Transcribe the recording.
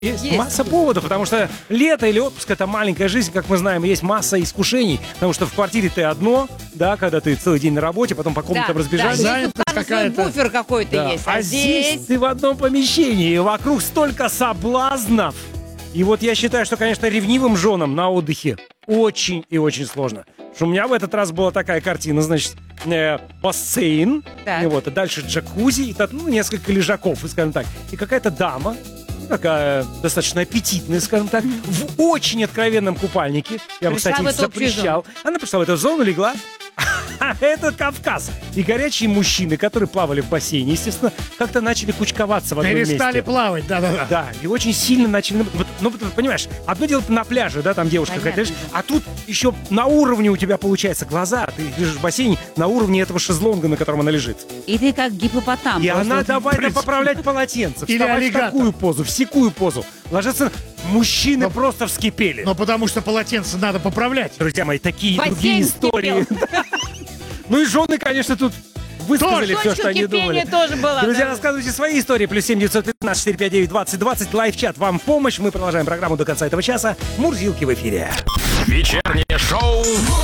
Есть масса поводов, потому что лето или отпуск — это маленькая жизнь, как мы знаем, есть масса искушений, потому что в квартире ты одно, да, когда ты целый день на работе, потом по комнатам разбежались. Да, свой буфер какой-то есть. А здесь ты в одном помещении, и вокруг столько соблазнов. И вот я считаю, что, конечно, ревнивым женам на отдыхе очень и очень сложно. Что у меня в этот раз была такая картина, значит, бассейн, и вот, а дальше джакузи, и тут, несколько лежаков, скажем так, и какая-то дама, такая достаточно аппетитная, скажем так, в очень откровенном купальнике. Я бы, кстати, их запрещал. Она пришла в эту зону, легла. Это Кавказ. И горячие мужчины, которые плавали в бассейне, естественно, как-то начали кучковаться в одном месте. Перестали плавать, да-да-да. Да, и очень сильно начали... понимаешь, одно дело ты на пляже, да, там девушка какая-то, а тут еще на уровне у тебя, получается, глаза. Ты лежишь в бассейне на уровне этого шезлонга, на котором она лежит. И ты как гипопотам. И она давай поправлять полотенце, вставать в такую позу, в сякую позу. Ложатся... Мужчины просто вскипели. Но потому что полотенце надо поправлять. Друзья мои, такие другие истории. Ну и жены, конечно, тут высказали все, что они думали. Тоже было. Друзья, рассказывайте свои истории. +7 915 459 2020. Лайв-чат вам в помощь. Мы продолжаем программу до конца этого часа. Мурзилки в эфире. Вечернее шоу